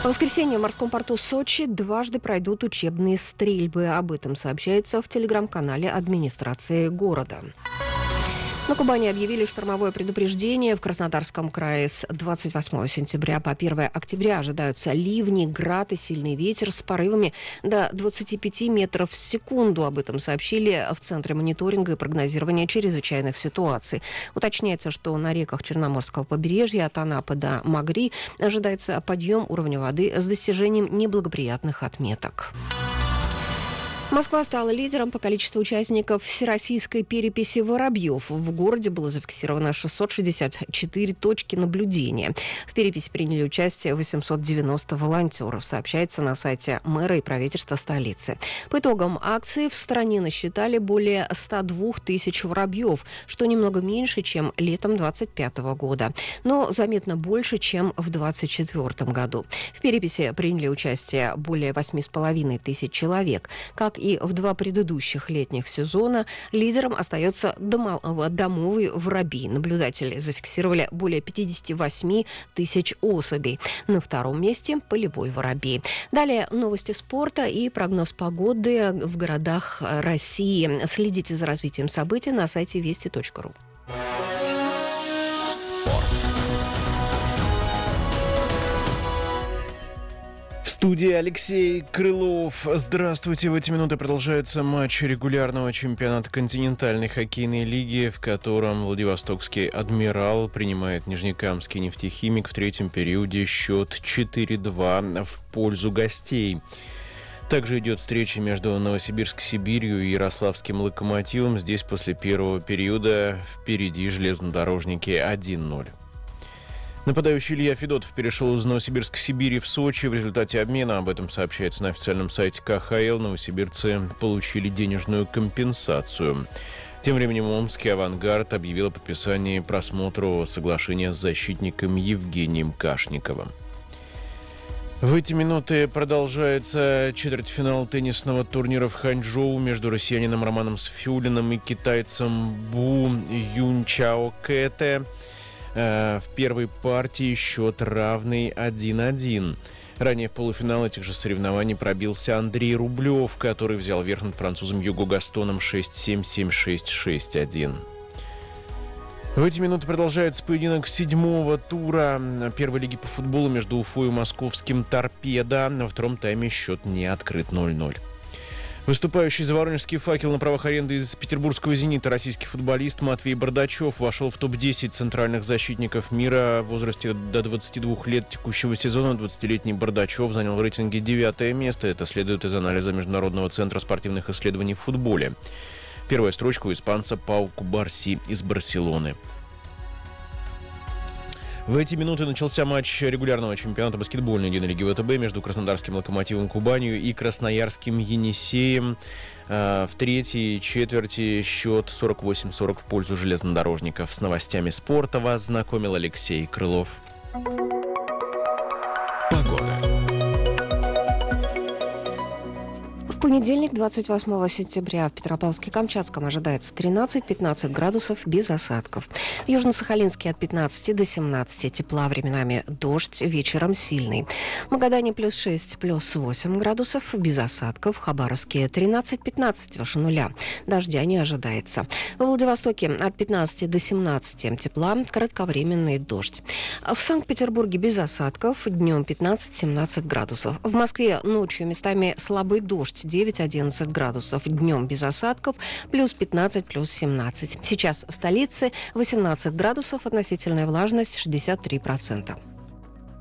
В воскресенье в морском порту Сочи дважды пройдут учебные стрельбы. Об этом сообщается в телеграм-канале администрации города. На Кубани объявили штормовое предупреждение. В Краснодарском крае с 28 сентября по 1 октября ожидаются ливни, град и сильный ветер с порывами до 25 метров в секунду. Об этом сообщили в Центре мониторинга и прогнозирования чрезвычайных ситуаций. Уточняется, что на реках Черноморского побережья от Анапы до Магри ожидается подъем уровня воды с достижением неблагоприятных отметок. Москва стала лидером по количеству участников всероссийской переписи воробьев. В городе было зафиксировано 664 точки наблюдения. В переписи приняли участие 890 волонтеров, сообщается на сайте мэра и правительства столицы. По итогам акции в стране насчитали более 102 тысяч воробьев, что немного меньше, чем летом 2025 года, но заметно больше, чем в 2024 году. В переписи приняли участие более 8,5 тысяч человек. Как и в два предыдущих летних сезона, лидером остается домовый воробей. Наблюдатели зафиксировали более 58 тысяч особей. На втором месте полевой воробей. Далее новости спорта и прогноз погоды в городах России. Следите за развитием событий на сайте вести.ру. Спорт. В студии Алексей Крылов. Здравствуйте. В эти минуты продолжается матч регулярного чемпионата континентальной хоккейной лиги, в котором Владивостокский «Адмирал» принимает Нижнекамский «Нефтехимик». В третьем периоде счет 4-2 в пользу гостей. Также идет встреча между Новосибирск-Сибирью и Ярославским «Локомотивом». Здесь после первого периода впереди железнодорожники 1-0. Нападающий Илья Федотов перешел из Новосибирска-Сибири в Сочи в результате обмена. Об этом сообщается на официальном сайте КХЛ. Новосибирцы получили денежную компенсацию. Тем временем омский «Авангард» объявил о подписании просмотрового соглашения с защитником Евгением Кашниковым. В эти минуты продолжается четвертьфинал теннисного турнира в Ханчжоу между россиянином Романом Сафиуллиным и китайцем Бу Юнчао Кэте. В первой партии счет равный 1-1. Ранее в полуфинал этих же соревнований пробился Андрей Рублев, который взял верх над французом Юго Гастоном 6-7, 7-6, 6-1. В эти минуты продолжается поединок седьмого тура первой лиги по футболу между Уфой и московским «Торпедо». На втором тайме счет не открыт 0-0. Выступающий за воронежский «Факел» на правах аренды из петербургского «Зенита» российский футболист Матвей Бардачев вошел в топ-10 центральных защитников мира в возрасте до 22 лет текущего сезона. 20-летний Бардачев занял в рейтинге 9 место. Это следует из анализа Международного центра спортивных исследований в футболе. Первая строчка у испанца Пау Кубарси из Барселоны. В эти минуты начался матч регулярного чемпионата баскетбольной единой лиги ВТБ между краснодарским «Локомотивом» Кубанью и красноярским «Енисеем». В третьей четверти счет 48-40 в пользу железнодорожников. С новостями спорта вас знакомил Алексей Крылов. Погода. В понедельник, 28 сентября, в Петропавловске-Камчатском ожидается 13-15 градусов без осадков. В Южно-Сахалинске от 15 до 17 тепла, временами дождь, вечером сильный. В Магадане +6, +8 градусов без осадков. В Хабаровске 13-15 выше нуля. Дождя не ожидается. Во Владивостоке от 15 до 17 тепла, кратковременный дождь. В Санкт-Петербурге без осадков, днем 15-17 градусов. В Москве ночью местами слабый дождь, 9-11 градусов. Днем без осадков, +15, +17. Сейчас в столице 18 градусов, относительная влажность 63%.